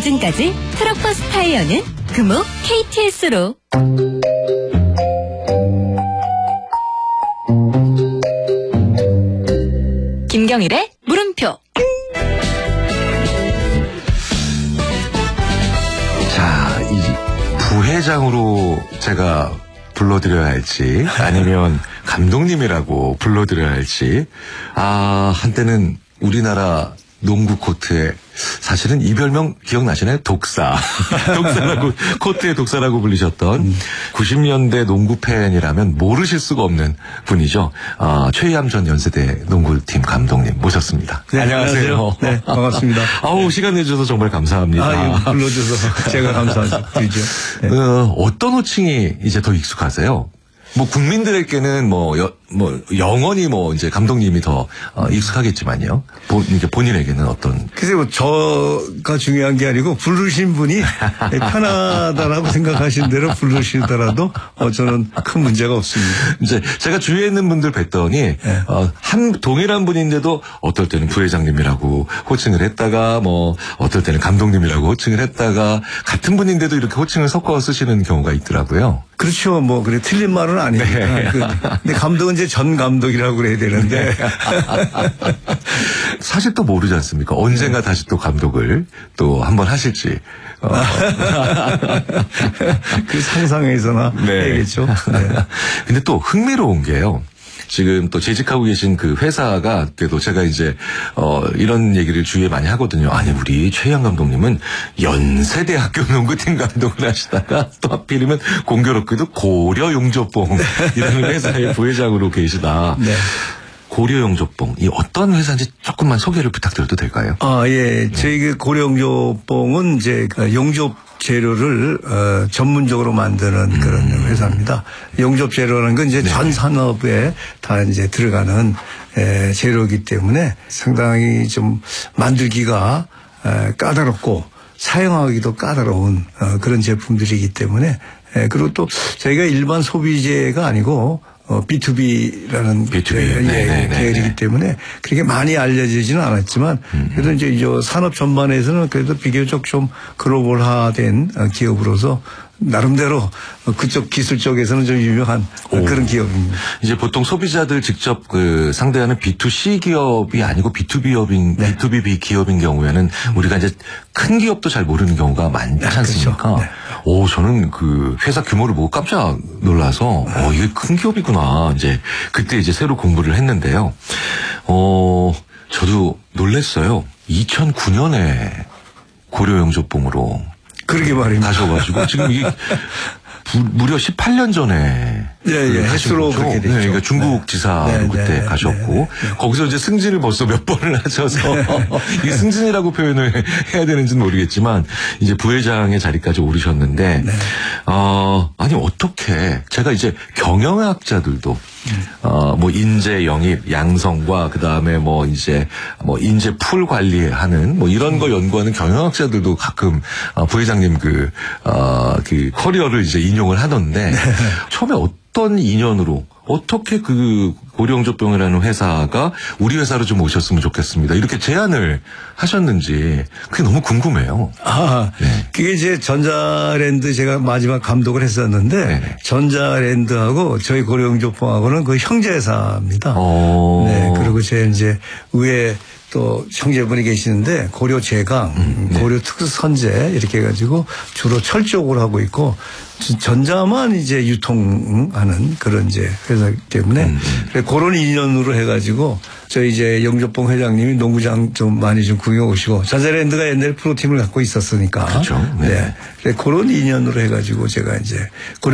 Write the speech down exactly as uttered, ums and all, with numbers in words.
지금까지 트럭버스 타이어는 금호 케이티에스로. 김경일의 물음표. 자, 이 부회장으로 제가 불러드려야 할지 아니면 감독님이라고 불러드려야 할지. 아, 한때는 우리나라 농구 코트에 사실은 이 별명 기억나시나요? 독사. 독사라고, 코트의 독사라고 불리셨던 음. 구십 년대 농구 팬이라면 모르실 수가 없는 분이죠. 아, 최희암 전 연세대 농구팀 감독님 모셨습니다. 네, 안녕하세요. 네, 반갑습니다. 아우, 시간 내주셔서 정말 감사합니다. 아, 예, 불러줘서 제가 감사드리죠. 네. 어, 어떤 호칭이 이제 더 익숙하세요? 뭐 국민들에게는 뭐, 여, 뭐 영원히 뭐 이제 감독님이 더 어, 익숙하겠지만요. 본, 이게 본인에게는 어떤? 글쎄 뭐 저가 중요한 게 아니고 부르신 분이 편하다라고 생각하신 대로 부르시더라도 어, 저는 큰 문제가 없습니다. 이제 제가 주위에 있는 분들 뵀더니 네. 어, 한 동일한 분인데도 어떨 때는 부회장님이라고 호칭을 했다가 뭐 어떨 때는 감독님이라고 호칭을 했다가 같은 분인데도 이렇게 호칭을 섞어 쓰시는 경우가 있더라고요. 그렇죠. 뭐 그래 틀린 말은 아니니까. 네. 근데 감독은 이제 전 감독이라고 그래야 되는데. 사실 또 모르지 않습니까? 언젠가 네. 다시 또 감독을 또 한번 하실지. 어. 그 상상에서나 네. 해야겠죠. 네. 근데 또 흥미로운 게요. 지금 또 재직하고 계신 그 회사가 그래도 제가 이제 어 이런 얘기를 주위에 많이 하거든요. 아니 우리 최희암 감독님은 연세대학교 농구팀 감독을 하시다가 또 하필이면 공교롭게도 고려용조뽕 이라는 회사의 부회장으로 계시다. 네. 고려용조뽕 이 어떤 회사인지 조금만 소개를 부탁드려도 될까요? 아 예, 네. 저희 그 고려용조뽕은 이제 용접 재료를 어, 전문적으로 만드는 음. 그런 회사입니다. 용접 재료라는 건 이제 네. 전 산업에 다 이제 들어가는 에, 재료이기 때문에 상당히 좀 만들기가 에, 까다롭고 사용하기도 까다로운 어, 그런 제품들이기 때문에 에, 그리고 또 저희가 일반 소비재가 아니고 어, 비투비라는 비투비. 예, 예, 계열이기 때문에 그렇게 많이 알려지지는 않았지만 음. 그래도 이제 이 산업 전반에서는 그래도 비교적 좀 글로벌화된 기업으로서 나름대로 그쪽 기술 쪽에서는 좀 유명한 오. 그런 기업입니다. 이제 보통 소비자들 직접 그 상대하는 비투씨 기업이 아니고 비투비 기업인, 네. 비투비 기업인 경우에는 음. 우리가 이제 큰 기업도 잘 모르는 경우가 많지 네, 않습니까? 그렇죠. 네. 오, 저는 그 회사 규모를 보고 깜짝 놀라서 어, 이게 큰 기업이구나. 이제 그때 이제 새로 공부를 했는데요. 어, 저도 놀랐어요. 이천구 년에 고려용조뽕으로 그러게 말입니다. 가셔가지고 지금 이게 부, 무려 십팔 년 전에 예, 예. 횟수로 그렇게 됐죠. 네, 그러니까 중국 네. 지사로 네, 그때 네, 가셨고 네, 네. 거기서 이제 승진을 벌써 몇 번을 하셔서 이 승진이라고 표현을 해야 되는지는 모르겠지만 이제 부회장의 자리까지 오르셨는데 네. 어, 아니 어떻게 제가 이제 경영학자들도 어, 뭐 인재 영입, 양성과 그 다음에 뭐 이제 뭐 인재 풀 관리하는 뭐 이런 거 연구하는 경영학자들도 가끔 어, 부회장님 그, 어, 그 커리어를 이제 인용을 하던데 네. 처음에 어떤 인연으로 어떻게 그 고려용조뽕이라는 회사가 우리 회사로 좀 오셨으면 좋겠습니다. 이렇게 제안을 하셨는지 그게 너무 궁금해요. 아, 네. 그게 이제 전자랜드 제가 마지막 감독을 했었는데 네네. 전자랜드하고 저희 고려용조뽕하고는 그 형제회사입니다. 오. 네, 그리고 제 이제 위에 또 형제분이 계시는데 고려 제강, 음, 네. 고려 특수선재 이렇게 해가지고 주로 철 쪽으로 하고 있고 전자만 이제 유통하는 그런 이제 회사이기 때문에 음, 네. 그런 인연으로 해가지고 저희 이제 영조뽕 회장님이 농구장 좀 많이 좀 구경 오시고 전자랜드가 옛날에 프로팀을 갖고 있었으니까 그렇죠. 네. 네. 그런 인연으로 해가지고 제가 이제 고려